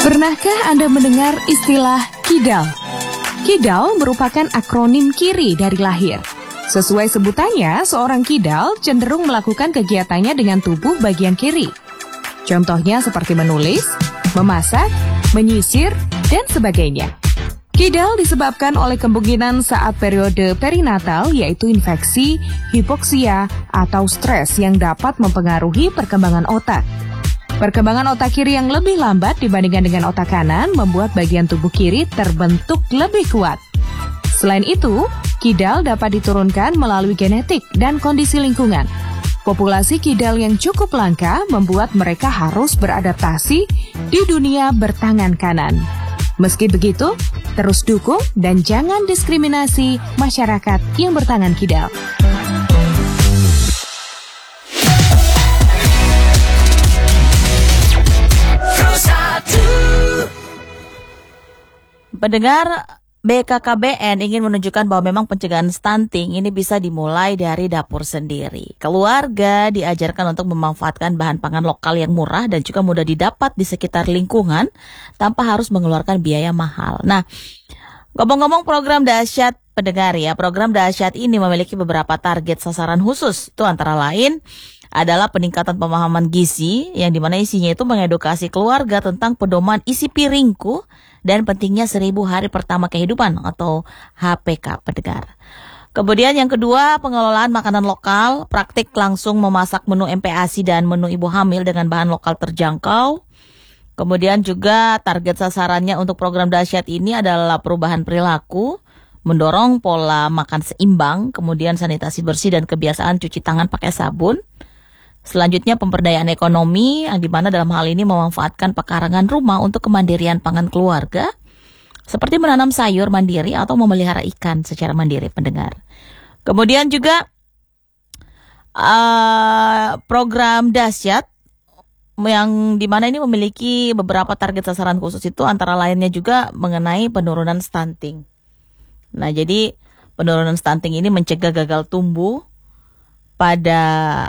Pernahkah Anda mendengar istilah KIDAL? KIDAL merupakan akronim KIRI dari lahir. Sesuai sebutannya, seorang KIDAL cenderung melakukan kegiatannya dengan tubuh bagian kiri. Contohnya seperti menulis, memasak, menyisir, dan sebagainya. KIDAL disebabkan oleh kemungkinan saat periode perinatal, yaitu infeksi, hipoksia, atau stres yang dapat mempengaruhi perkembangan otak. Perkembangan otak kiri yang lebih lambat dibandingkan dengan otak kanan membuat bagian tubuh kiri terbentuk lebih kuat. Selain itu, KIDAL dapat diturunkan melalui genetik dan kondisi lingkungan. Populasi KIDAL yang cukup langka membuat mereka harus beradaptasi di dunia bertangan kanan. Meski begitu, terus dukung dan jangan diskriminasi masyarakat yang bertangan KIDAL. Pendengar, BKKBN ingin menunjukkan bahwa memang pencegahan stunting ini bisa dimulai dari dapur sendiri. Keluarga diajarkan untuk memanfaatkan bahan pangan lokal yang murah dan juga mudah didapat di sekitar lingkungan tanpa harus mengeluarkan biaya mahal. Nah, ngomong-ngomong program dahsyat pendengar ya, program dahsyat ini memiliki beberapa target sasaran khusus. Itu antara lain adalah peningkatan pemahaman gizi yang dimana isinya itu mengedukasi keluarga tentang pedoman isi piringku dan pentingnya 1000 hari pertama kehidupan atau HPK pendengar. Kemudian yang kedua, pengelolaan makanan lokal, praktik langsung memasak menu MPASI dan menu ibu hamil dengan bahan lokal terjangkau. Kemudian juga target sasarannya untuk program dahsyat ini adalah perubahan perilaku, mendorong pola makan seimbang, kemudian sanitasi bersih dan kebiasaan cuci tangan pakai sabun. Selanjutnya pemberdayaan ekonomi yang dimana dalam hal ini memanfaatkan pekarangan rumah untuk kemandirian pangan keluarga seperti menanam sayur mandiri atau memelihara ikan secara mandiri pendengar. Kemudian juga program dahsyat yang dimana ini memiliki beberapa target sasaran khusus itu antara lainnya juga mengenai penurunan stunting. Nah jadi penurunan stunting ini mencegah gagal tumbuh pada